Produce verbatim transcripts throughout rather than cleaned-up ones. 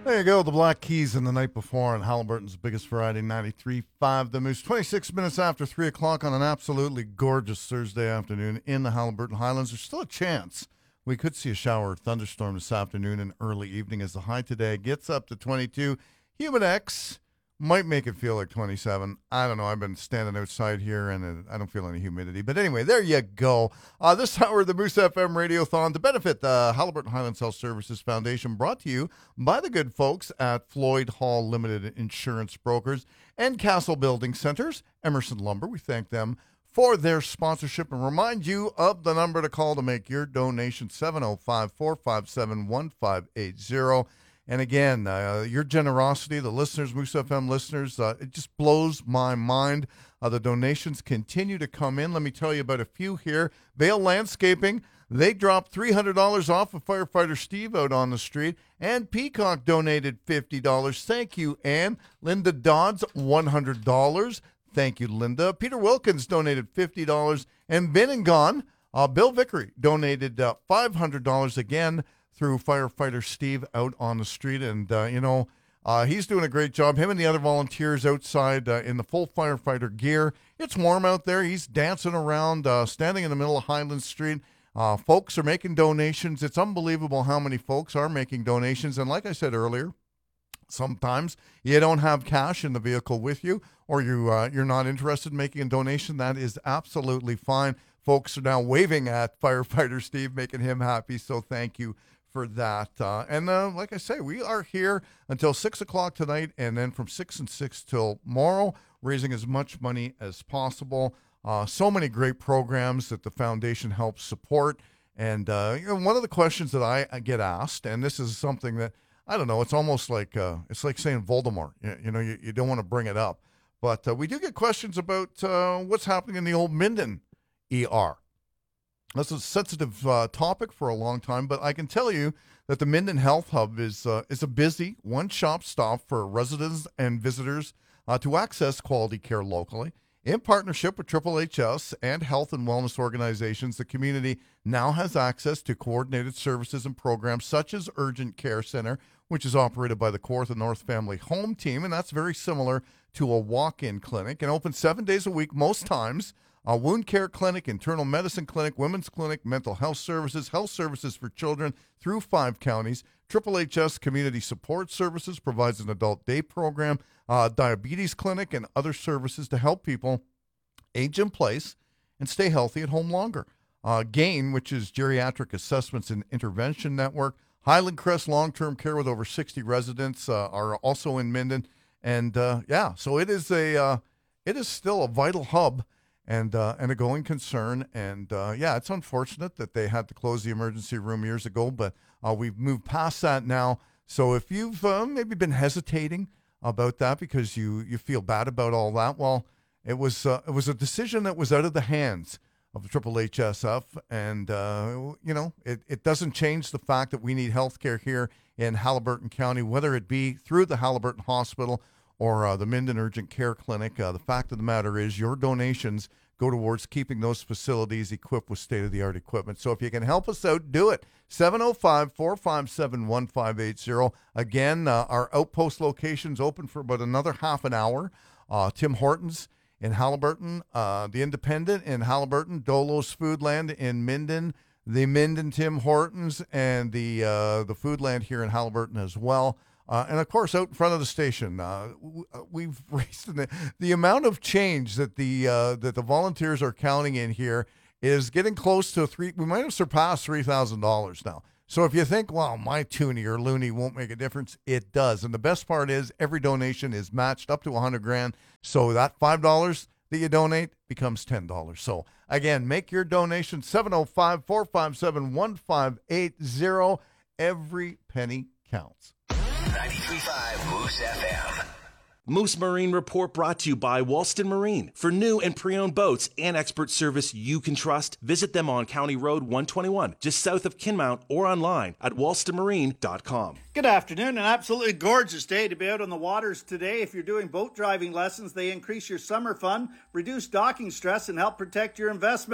There you go, the Black Keys and the night before on Halliburton's biggest variety, ninety-three point five The Moose. twenty-six minutes after three o'clock on an absolutely gorgeous Thursday afternoon in the Halliburton Highlands. There's still a chance we could see a shower or thunderstorm this afternoon and early evening as the high today gets up to twenty-two. Humid X might make it feel like twenty-seven. I don't know. I've been standing outside here, and uh, I don't feel any humidity. But anyway, there you go. Uh, this hour of the Moose F M Radiothon to benefit the Halliburton Highlands Health Services Foundation, brought to you by the good folks at Floyd Hall Limited Insurance Brokers and Castle Building Centers, Emerson Lumber. We thank them for their sponsorship and remind you of the number to call to make your donation, seven oh five, four five seven, one five eight zero. And again, uh, your generosity, the listeners, Moose F M listeners, uh, it just blows my mind. Uh, the donations continue to come in. Let me tell you about a few here. Vale Landscaping, they dropped three hundred dollars off of firefighter Steve out on the street. And Peacock donated fifty dollars. Thank you, Ann. Linda Dodds, one hundred dollars. Thank you, Linda. Peter Wilkins donated fifty dollars. And Been and Gone, uh, Bill Vickery donated uh, five hundred dollars again through firefighter Steve out on the street. And, uh, you know, uh, he's doing a great job. Him and the other volunteers outside uh, in the full firefighter gear. It's warm out there. He's dancing around, uh, standing in the middle of Highland Street. Uh, folks are making donations. It's unbelievable how many folks are making donations. And like I said earlier, sometimes you don't have cash in the vehicle with you, or you, uh, you're not interested in making a donation. That is absolutely fine. Folks are now waving at firefighter Steve, making him happy. So thank you for that. Uh, and uh, like I say, we are here until six o'clock tonight, and then from six and six till tomorrow, raising as much money as possible. Uh, so many great programs that the foundation helps support. And uh, you know, one of the questions that I, I get asked, and this is something that, I don't know, it's almost like uh, it's like saying Voldemort. You, you know, you, you don't want to bring it up. But uh, we do get questions about uh, what's happening in the old Minden E R. That's a sensitive uh, topic for a long time, but I can tell you that the Minden Health Hub is uh, is a busy one-stop stop for residents and visitors uh, to access quality care locally. In partnership with Triple H S and health and wellness organizations, the community now has access to coordinated services and programs such as Urgent Care Center, which is operated by the Kawartha North Family Home Team, and that's very similar to a walk-in clinic and open seven days a week most times. A wound care clinic, internal medicine clinic, women's clinic, mental health services, health services for children through five counties. Triple H S Community Support Services provides an adult day program, uh, diabetes clinic, and other services to help people age in place and stay healthy at home longer. Uh, GAIN, which is Geriatric Assessments and Intervention Network. Highland Crest Long-Term Care with over sixty residents uh, are also in Minden. And, uh, yeah, so it is a uh, it is still a vital hub and uh, and a going concern. And, uh, yeah, it's unfortunate that they had to close the emergency room years ago, but uh, we've moved past that now. So if you've uh, maybe been hesitating about that because you, you feel bad about all that, well, it was uh, it was a decision that was out of the hands of the Triple H S F. And, uh, you know, it, it doesn't change the fact that we need health care here in Haliburton County, whether it be through the Haliburton Hospital or uh, the Minden Urgent Care Clinic. Uh, the fact of the matter is your donations go towards keeping those facilities equipped with state-of-the-art equipment. So if you can help us out, do it. seven oh five, four five seven, one five eight zero. Again, uh, our outpost location's open for about another half an hour. Uh, Tim Hortons in Haliburton, uh, the Independent in Haliburton, Dolo's Foodland in Minden, the Minden Tim Hortons, and the uh, the Foodland here in Haliburton as well. Uh, and, of course, out in front of the station, uh, we've raised the, the amount of change that the uh, that the volunteers are counting in here is getting close to three. We might have surpassed three thousand dollars now. So if you think, well, my toonie or loony won't make a difference, it does. And the best part is every donation is matched up to one hundred grand. So that five dollars that you donate becomes ten dollars. So, again, make your donation, seven oh five, four five seven, one five eight zero. Every penny counts. ninety-three point five Moose F M. Moose Marine Report brought to you by Walston Marine. For new and pre-owned boats and expert service you can trust, visit them on County Road one twenty-one, just south of Kinmount, or online at walston marine dot com. Good afternoon. An absolutely gorgeous day to be out on the waters today. If you're doing boat driving lessons, they increase your summer fun, reduce docking stress, and help protect your investment.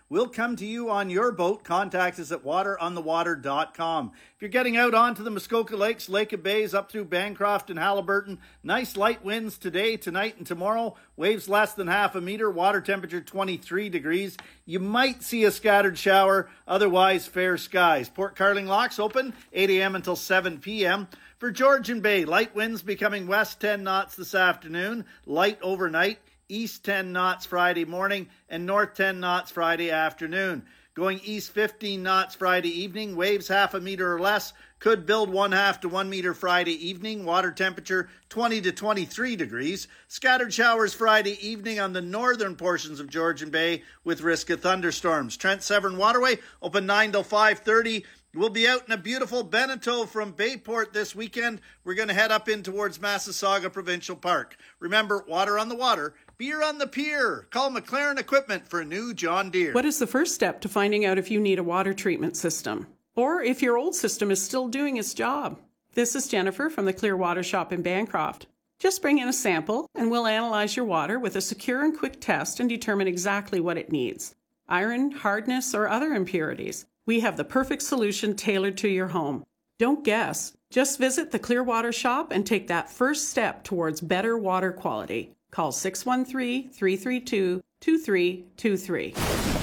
We'll come to you on your boat. Contact us at water on the water dot com. If you're getting out onto the Muskoka Lakes, Lake of Bays, up through Bancroft and Haliburton, nice light winds today, tonight, and tomorrow. Waves less than half a meter. Water temperature twenty-three degrees. You might see a scattered shower. Otherwise, fair skies. Port Carling locks open eight a.m. until seven p.m. For Georgian Bay, light winds becoming west ten knots this afternoon. Light overnight. East ten knots Friday morning and north ten knots Friday afternoon. Going east fifteen knots Friday evening. Waves half a meter or less. Could build one half to one meter Friday evening. Water temperature twenty to twenty-three degrees. Scattered showers Friday evening on the northern portions of Georgian Bay with risk of thunderstorms. Trent Severn Waterway open nine till five thirty. We'll be out in a beautiful Beneteau from Bayport this weekend. We're going to head up in towards Massasauga Provincial Park. Remember, water on the water, beer on the pier. Call McLaren Equipment for a new John Deere. What is the first step to finding out if you need a water treatment system? Or if your old system is still doing its job? This is Jennifer from the Clear Water Shop in Bancroft. Just bring in a sample and we'll analyze your water with a secure and quick test and determine exactly what it needs. Iron, hardness, or other impurities. We have the perfect solution tailored to your home. Don't guess. Just visit the Clear Water Shop and take that first step towards better water quality. Call six one three, three three two, two three two three.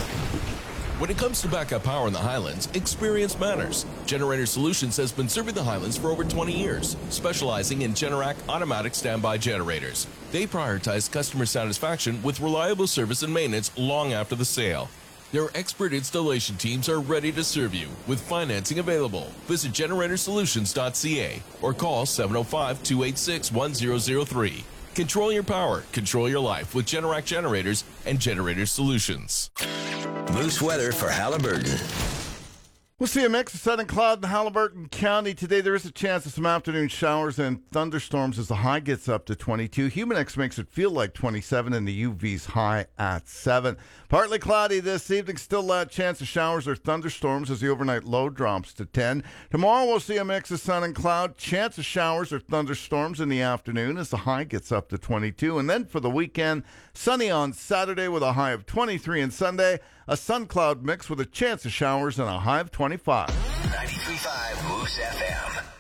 When it comes to backup power in the Highlands, experience matters. Generator Solutions has been serving the Highlands for over twenty years, specializing in Generac automatic standby generators. They prioritize customer satisfaction with reliable service and maintenance long after the sale. Their expert installation teams are ready to serve you with financing available. Visit generator solutions dot c a or call seven oh five, two eight six, one oh oh three. Control your power, control your life with Generac Generators and Generator Solutions. Moose weather for Haliburton. We'll see a mix of sun and cloud in Haliburton County. Today there is a chance of some afternoon showers and thunderstorms as the high gets up to twenty-two. Humidex makes it feel like twenty-seven and the U V's high at seven. Partly cloudy this evening. Still a chance of showers or thunderstorms as the overnight low drops to ten. Tomorrow we'll see a mix of sun and cloud. Chance of showers or thunderstorms in the afternoon as the high gets up to twenty-two. And then for the weekend, sunny on Saturday with a high of twenty-three, and Sunday a sun cloud mix with a chance of showers and a high of twenty-five. ninety-three point five Moose F M.